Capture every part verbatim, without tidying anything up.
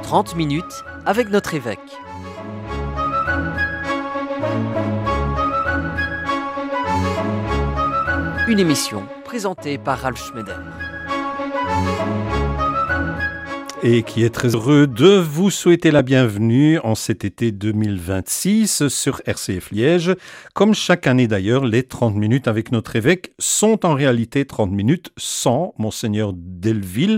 trente minutes avec notre évêque. Une émission présentée par Ralf Schneider. Et qui est très heureux de vous souhaiter la bienvenue en cet été deux mille vingt-six sur R C F Liège. Comme chaque année d'ailleurs, les trente minutes avec notre évêque sont en réalité trente minutes sans Monseigneur Delville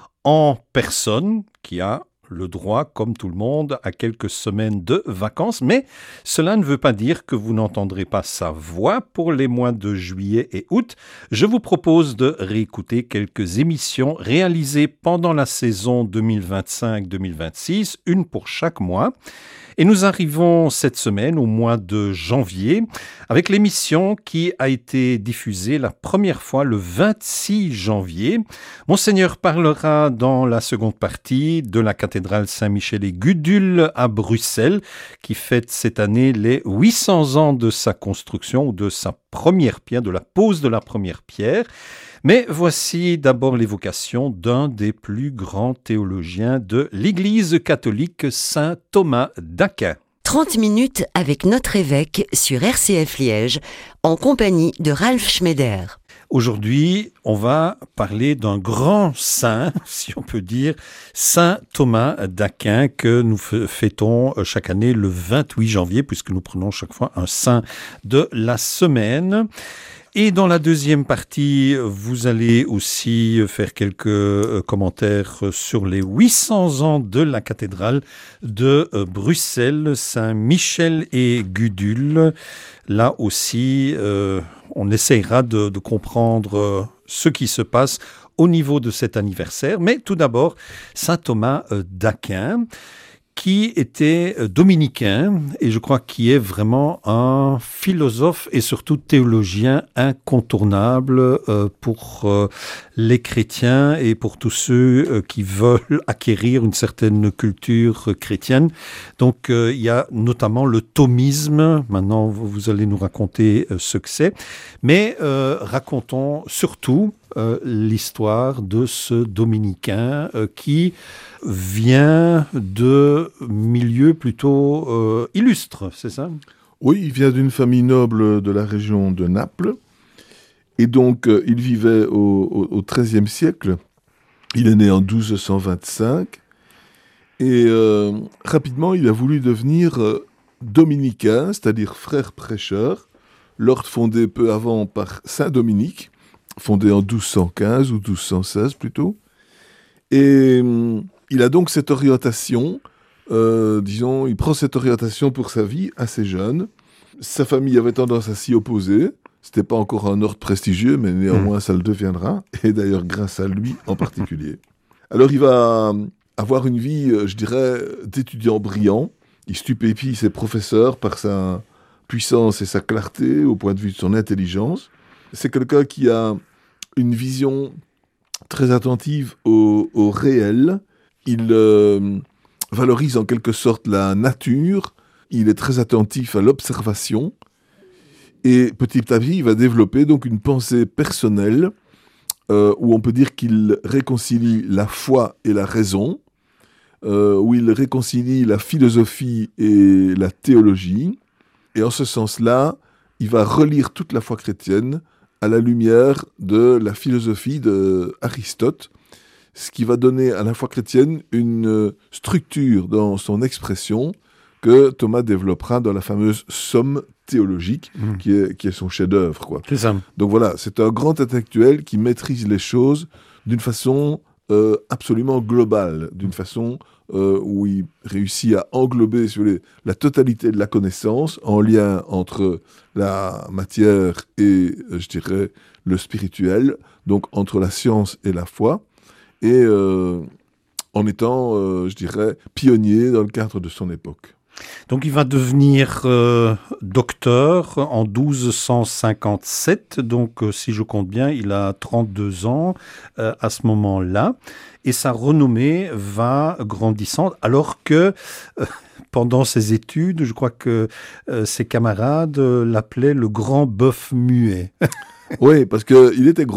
en personne, qui a le droit, comme tout le monde, à quelques semaines de vacances. Mais cela ne veut pas dire que vous n'entendrez pas sa voix pour les mois de juillet et août. Je vous propose de réécouter quelques émissions réalisées pendant la saison deux mille vingt-cinq deux mille vingt-six, une pour chaque mois. Et nous arrivons cette semaine au mois de janvier avec l'émission qui a été diffusée la première fois le vingt-six janvier. Monseigneur parlera dans la seconde partie de la cathédrale Saint-Michel et Gudule à Bruxelles qui fête cette année les huit cents ans de sa construction ou de sa première pierre, de la pose de la première pierre. Mais voici d'abord l'évocation d'un des plus grands théologiens de l'Église catholique, saint Thomas d'Aquin. trente minutes avec notre évêque sur R C F Liège, en compagnie de Ralf Schneider. Aujourd'hui, on va parler d'un grand saint, si on peut dire, saint Thomas d'Aquin, que nous fêtons chaque année le vingt-huit janvier, puisque nous prenons chaque fois un saint de la semaine. Et dans la deuxième partie, vous allez aussi faire quelques commentaires sur les huit cents ans de la cathédrale de Bruxelles, Saint-Michel et Gudule. Là aussi, euh, on essaiera de, de comprendre ce qui se passe au niveau de cet anniversaire. Mais tout d'abord, saint Thomas d'Aquin, qui était dominicain et je crois qui est vraiment un philosophe et surtout théologien incontournable euh, pour euh, les chrétiens et pour tous ceux euh, qui veulent acquérir une certaine culture chrétienne. Donc euh, il y a notamment le thomisme, maintenant vous, vous allez nous raconter euh, ce que c'est, mais euh, racontons surtout Euh, l'histoire de ce dominicain euh, qui vient de milieux plutôt euh, illustres, c'est ça ? Oui, il vient d'une famille noble de la région de Naples. Et donc, euh, il vivait au, au, au treizième siècle. Il est né en douze cent vingt-cinq. Et euh, rapidement, il a voulu devenir euh, dominicain, c'est-à-dire frère prêcheur, l'ordre fondé peu avant par saint Dominique, fondé en douze cent quinze ou douze cent seize plutôt. Et hum, il a donc cette orientation, euh, disons, il prend cette orientation pour sa vie assez jeune. Sa famille avait tendance à s'y opposer. C'était pas encore un ordre prestigieux, mais néanmoins ça le deviendra. Et d'ailleurs grâce à lui en particulier. Alors il va avoir une vie, je dirais, d'étudiant brillant. Il stupéfie ses professeurs par sa puissance et sa clarté au point de vue de son intelligence. C'est quelqu'un qui a une vision très attentive au, au réel. Il euh, valorise en quelque sorte la nature. Il est très attentif à l'observation. Et petit à petit, il va développer donc une pensée personnelle euh, où on peut dire qu'il réconcilie la foi et la raison, euh, où il réconcilie la philosophie et la théologie. Et en ce sens-là, il va relire toute la foi chrétienne à la lumière de la philosophie d'Aristote, ce qui va donner à la foi chrétienne une structure dans son expression que Thomas développera dans la fameuse Somme théologique, mmh. qui est, qui est son chef-d'œuvre, quoi. C'est ça. Donc voilà, c'est un grand intellectuel qui maîtrise les choses d'une façon euh, absolument globale, d'une façon euh, où il réussit à englober sur les, la totalité de la connaissance en lien entre la matière et, je dirais, le spirituel, donc entre la science et la foi, et euh, en étant, euh, je dirais, pionnier dans le cadre de son époque. Donc il va devenir euh, docteur en douze cent cinquante-sept, donc euh, si je compte bien, il a trente-deux ans euh, à ce moment-là, et sa renommée va grandissant, alors que euh, pendant ses études, je crois que euh, ses camarades euh, l'appelaient le grand bœuf muet. Oui, parce qu'il était gros.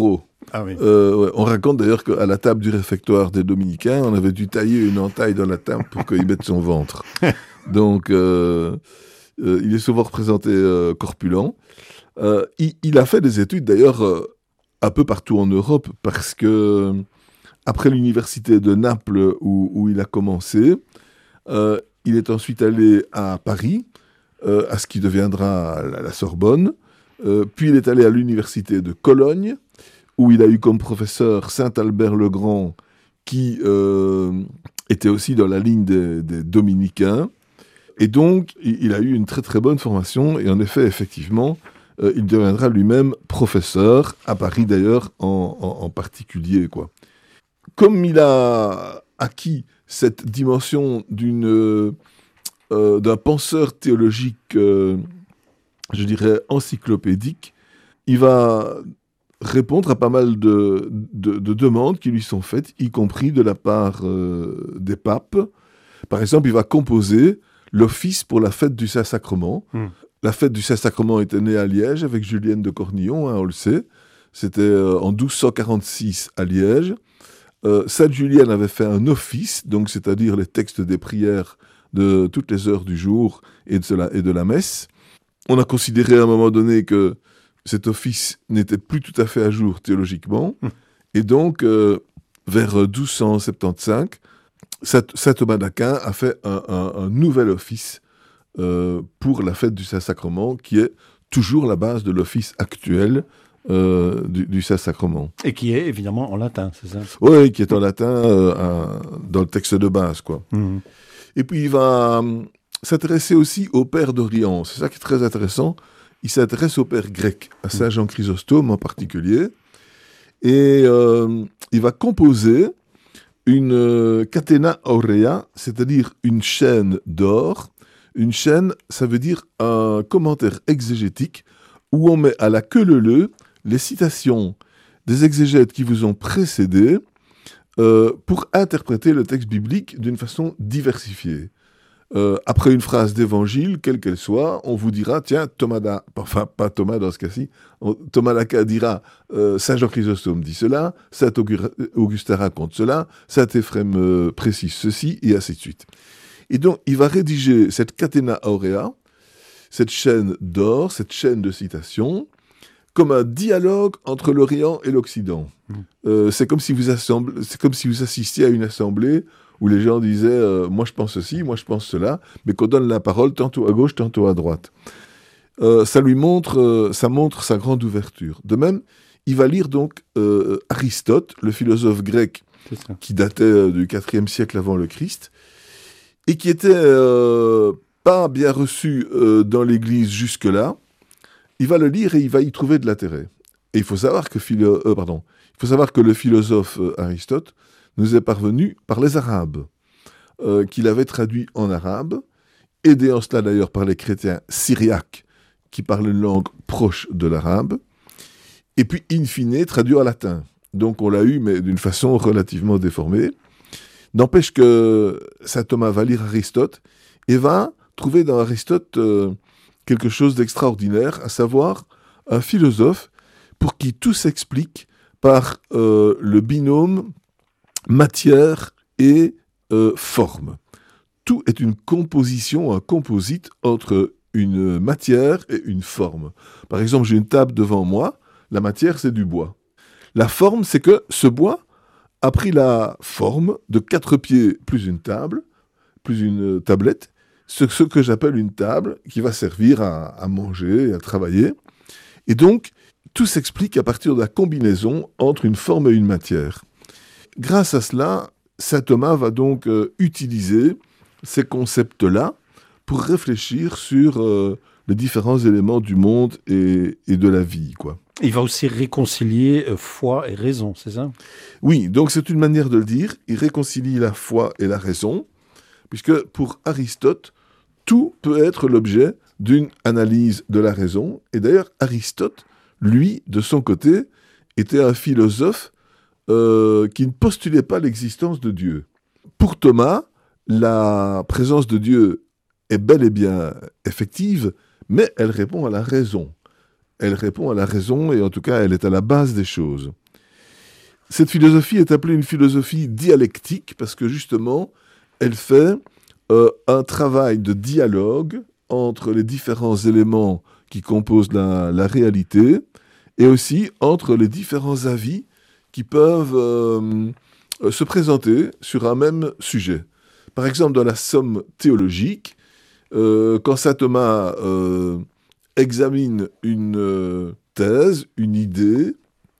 Ah oui. Euh, ouais, on raconte d'ailleurs qu'à la table du réfectoire des Dominicains, on avait dû tailler une entaille dans la table pour qu'il mette son ventre. Donc, euh, euh, il est souvent représenté euh, corpulent. Euh, il, il a fait des études d'ailleurs euh, un peu partout en Europe parce que après l'université de Naples où, où il a commencé, euh, il est ensuite allé à Paris, euh, à ce qui deviendra la, la Sorbonne. Euh, puis il est allé à l'université de Cologne, où il a eu comme professeur Saint-Albert-le-Grand, qui euh, était aussi dans la ligne des, des Dominicains. Et donc, il, il a eu une très très bonne formation, et en effet, effectivement, euh, il deviendra lui-même professeur, à Paris d'ailleurs en, en, en particulier, quoi. Comme il a acquis cette dimension d'une, euh, d'un penseur théologique, euh, je dirais, encyclopédique, il va répondre à pas mal de, de, de demandes qui lui sont faites, y compris de la part euh, des papes. Par exemple, il va composer l'office pour la fête du Saint-Sacrement. Mmh. La fête du Saint-Sacrement était née à Liège avec Julienne de Cornillon, hein, on le sait. C'était euh, en douze cent quarante-six à Liège. Euh, Sainte Julienne avait fait un office, donc c'est-à-dire les textes des prières de toutes les heures du jour et de la, et de la messe. On a considéré à un moment donné que cet office n'était plus tout à fait à jour théologiquement. Mmh. Et donc, euh, vers douze cent soixante-quinze, saint Thomas d'Aquin a fait un, un, un nouvel office euh, pour la fête du Saint-Sacrement, qui est toujours la base de l'office actuel euh, du, du Saint-Sacrement. Et qui est évidemment en latin, c'est ça ? Oui, qui est en latin euh, à, dans le texte de base, quoi. Mmh. Et puis il va euh, s'intéresser aussi au Père d'Orient. C'est ça qui est très intéressant. Il s'intéresse au Père grec, à Saint Jean Chrysostome en particulier. Et euh, il va composer une euh, catena aurea, c'est-à-dire une chaîne d'or. Une chaîne, ça veut dire un commentaire exégétique où on met à la queue leu-leu les citations des exégètes qui vous ont précédé euh, pour interpréter le texte biblique d'une façon diversifiée. Euh, après une phrase d'évangile, quelle qu'elle soit, on vous dira, tiens, Thomas d'A... enfin pas Thomas dans ce cas-ci, on, Thomas d'Aquin dira, euh, Saint Jean Chrysostome dit cela, Saint Augustin raconte cela, Saint Éphrem euh, précise ceci, et ainsi de suite. Et donc, il va rédiger cette catena aurea, cette chaîne d'or, cette chaîne de citations, comme un dialogue entre l'Orient et l'Occident. Mmh. Euh, c'est comme si vous assemble... c'est comme si vous assistiez à une assemblée où les gens disaient euh, « moi je pense ceci, moi je pense cela », mais qu'on donne la parole tantôt à gauche, tantôt à droite. Euh, ça lui montre, euh, ça montre sa grande ouverture. De même, il va lire donc euh, Aristote, le philosophe grec qui datait euh, du quatrième siècle avant le Christ, et qui était euh, pas bien reçu euh, dans l'Église jusque-là. Il va le lire et il va y trouver de l'intérêt. Et il faut savoir que, philo- euh, pardon, il faut savoir que le philosophe euh, Aristote nous est parvenu par les Arabes, euh, qu'il avait traduit en arabe, aidé en cela d'ailleurs par les chrétiens syriaques, qui parlent une langue proche de l'arabe, et puis in fine traduit en latin. Donc on l'a eu, mais d'une façon relativement déformée. N'empêche que saint Thomas va lire Aristote, et va trouver dans Aristote euh, quelque chose d'extraordinaire, à savoir un philosophe pour qui tout s'explique par euh, le binôme matière et euh, forme. Tout est une composition, un composite entre une matière et une forme. Par exemple, j'ai une table devant moi, la matière c'est du bois. La forme, c'est que ce bois a pris la forme de quatre pieds plus une table, plus une tablette, ce, ce que j'appelle une table qui va servir à, à manger, à travailler. Et donc, tout s'explique à partir de la combinaison entre une forme et une matière. Grâce à cela, saint Thomas va donc euh, utiliser ces concepts-là pour réfléchir sur euh, les différents éléments du monde et, et de la vie, quoi. Il va aussi réconcilier euh, foi et raison, c'est ça ? Oui, donc c'est une manière de le dire. Il réconcilie la foi et la raison, puisque pour Aristote, tout peut être l'objet d'une analyse de la raison. Et d'ailleurs, Aristote, lui, de son côté, était un philosophe Euh, qui ne postulait pas l'existence de Dieu. Pour Thomas, la présence de Dieu est bel et bien effective, mais elle répond à la raison. Elle répond à la raison et en tout cas, elle est à la base des choses. Cette philosophie est appelée une philosophie dialectique parce que justement, elle fait euh, un travail de dialogue entre les différents éléments qui composent la, la réalité et aussi entre les différents avis qui peuvent euh, se présenter sur un même sujet. Par exemple, dans la somme théologique, euh, quand saint Thomas euh, examine une euh, thèse, une idée,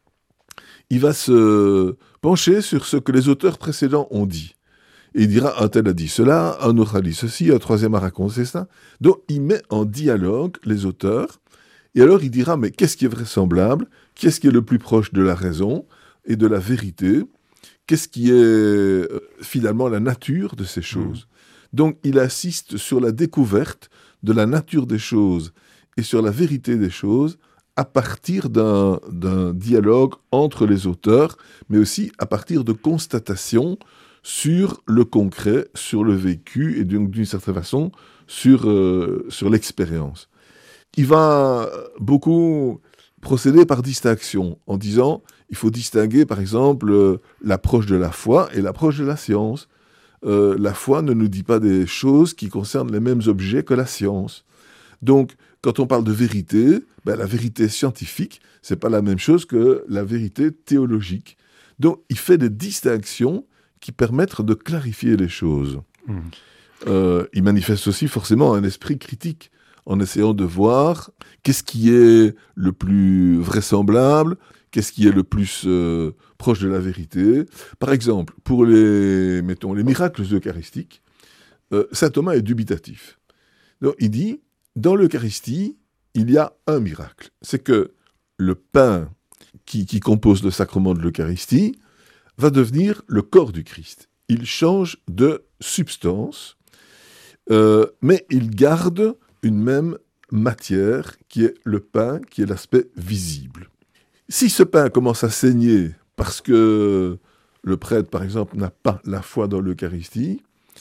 il va se pencher sur ce que les auteurs précédents ont dit. Et il dira, un tel a dit cela, un autre a dit ceci, un troisième a raconté ça. Donc, il met en dialogue les auteurs, et alors il dira, mais qu'est-ce qui est vraisemblable? Qu'est-ce qui est le plus proche de la raison et de la vérité? Qu'est-ce qui est euh, finalement la nature de ces choses? Mmh. Donc, il insiste sur la découverte de la nature des choses et sur la vérité des choses à partir d'un, d'un dialogue entre les auteurs, mais aussi à partir de constatations sur le concret, sur le vécu, et donc d'une certaine façon, sur, euh, sur l'expérience. Il va beaucoup procéder par distinction, en disant, il faut distinguer, par exemple, euh, l'approche de la foi et l'approche de la science. Euh, la foi ne nous dit pas des choses qui concernent les mêmes objets que la science. Donc, quand on parle de vérité, ben, la vérité scientifique, c'est pas la même chose que la vérité théologique. Donc, il fait des distinctions qui permettent de clarifier les choses. Mmh. Euh, il manifeste aussi forcément un esprit critique en essayant de voir qu'est-ce qui est le plus vraisemblable, qu'est-ce qui est le plus euh, proche de la vérité. Par exemple, pour les, mettons, les miracles eucharistiques, euh, saint Thomas est dubitatif. Donc, il dit, dans l'Eucharistie, il y a un miracle. C'est que le pain qui, qui compose le sacrement de l'Eucharistie va devenir le corps du Christ. Il change de substance, euh, mais il garde une même matière qui est le pain, qui est l'aspect visible. Si ce pain commence à saigner parce que le prêtre, par exemple, n'a pas la foi dans l'Eucharistie,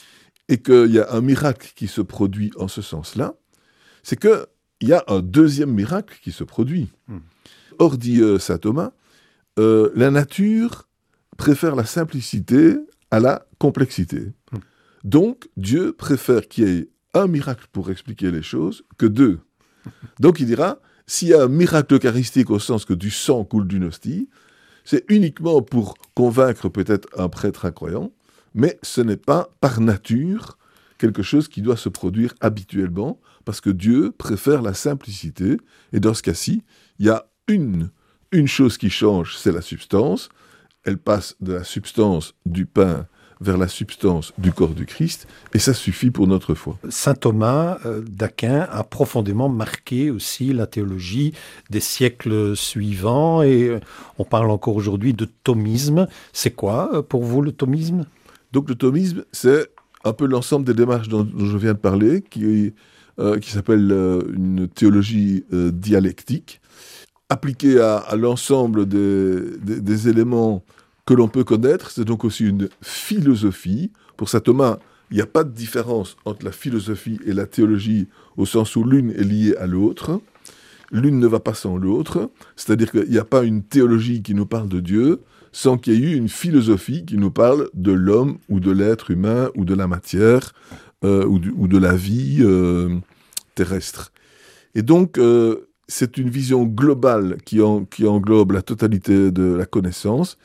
et qu'il y a un miracle qui se produit en ce sens-là, c'est qu'il y a un deuxième miracle qui se produit. Mmh. Or, dit euh, saint Thomas, euh, la nature préfère la simplicité à la complexité. Mmh. Donc, Dieu préfère qu'il y ait un miracle pour expliquer les choses que deux. Donc, il dira, s'il y a un miracle eucharistique au sens que du sang coule d'une hostie, c'est uniquement pour convaincre peut-être un prêtre incroyant, mais ce n'est pas par nature quelque chose qui doit se produire habituellement, parce que Dieu préfère la simplicité, et dans ce cas-ci, il y a une, une chose qui change, c'est la substance. Elle passe de la substance du pain vers la substance du corps du Christ, et ça suffit pour notre foi. Saint Thomas euh, d'Aquin a profondément marqué aussi la théologie des siècles suivants, et euh, on parle encore aujourd'hui de thomisme. C'est quoi euh, pour vous le thomisme? Donc le thomisme, c'est un peu l'ensemble des démarches dont, dont je viens de parler, qui, euh, qui s'appelle euh, une théologie euh, dialectique, appliquée à, à l'ensemble des, des, des éléments que l'on peut connaître. C'est donc aussi une philosophie. Pour saint Thomas, il n'y a pas de différence entre la philosophie et la théologie, au sens où l'une est liée à l'autre. L'une ne va pas sans l'autre. C'est-à-dire qu'il n'y a pas une théologie qui nous parle de Dieu sans qu'il y ait eu une philosophie qui nous parle de l'homme ou de l'être humain ou de la matière euh, ou, du, ou de la vie euh, terrestre. Et donc, euh, c'est une vision globale qui, en, qui englobe la totalité de la connaissance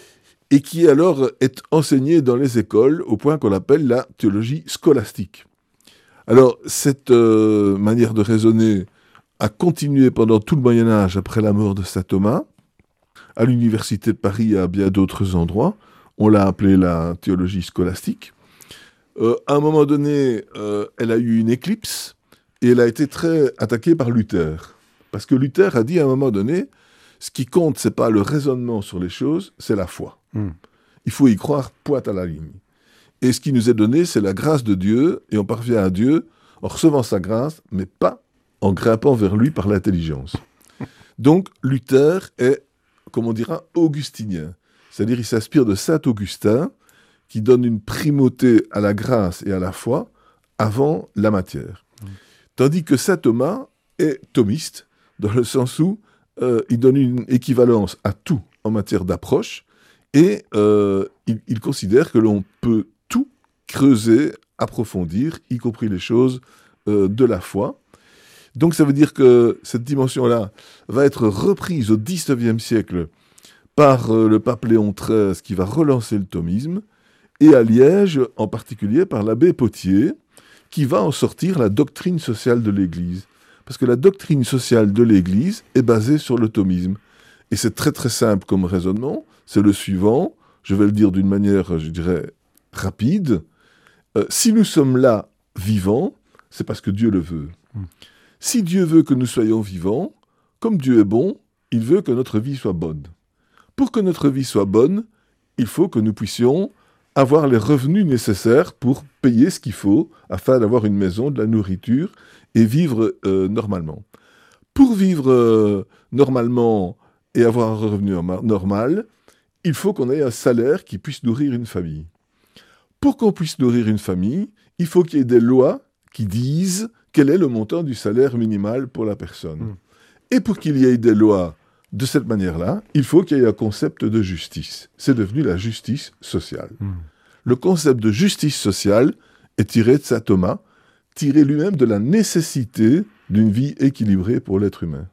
et qui alors est enseignée dans les écoles au point qu'on l'appelle la théologie scolastique. Alors, cette euh, manière de raisonner a continué pendant tout le Moyen-Âge après la mort de saint Thomas. À l'Université de Paris et à bien d'autres endroits, on l'a appelée la théologie scolastique. Euh, à un moment donné, euh, elle a eu une éclipse et elle a été très attaquée par Luther. Parce que Luther a dit à un moment donné, ce qui compte, c'est pas le raisonnement sur les choses, c'est la foi. Mm. Il faut y croire pointe à la ligne. Et ce qui nous est donné, c'est la grâce de Dieu, et on parvient à Dieu en recevant sa grâce, mais pas en grimpant vers lui par l'intelligence. Donc, Luther est, comme on dira, augustinien. C'est-à-dire, il s'inspire de saint Augustin, qui donne une primauté à la grâce et à la foi avant la matière. Mm. Tandis que saint Thomas est thomiste, dans le sens où euh, il donne une équivalence à tout en matière d'approche, Et euh, il, il considère que l'on peut tout creuser, approfondir, y compris les choses euh, de la foi. Donc ça veut dire que cette dimension-là va être reprise au dix-neuvième siècle par euh, le pape Léon treize qui va relancer le thomisme, et à Liège en particulier par l'abbé Pothier qui va en sortir la doctrine sociale de l'Église. Parce que la doctrine sociale de l'Église est basée sur le thomisme. Et c'est très très simple comme raisonnement, c'est le suivant, je vais le dire d'une manière, je dirais, rapide. Euh, si nous sommes là vivants, c'est parce que Dieu le veut. Mmh. Si Dieu veut que nous soyons vivants, comme Dieu est bon, il veut que notre vie soit bonne. Pour que notre vie soit bonne, il faut que nous puissions avoir les revenus nécessaires pour payer ce qu'il faut afin d'avoir une maison, de la nourriture et vivre euh, normalement. Pour vivre euh, normalement et avoir un revenu normal, il faut qu'on ait un salaire qui puisse nourrir une famille. Pour qu'on puisse nourrir une famille, il faut qu'il y ait des lois qui disent quel est le montant du salaire minimal pour la personne. Mmh. Et pour qu'il y ait des lois de cette manière-là, il faut qu'il y ait un concept de justice. C'est devenu la justice sociale. Mmh. Le concept de justice sociale est tiré de saint Thomas, tiré lui-même de la nécessité d'une vie équilibrée pour l'être humain.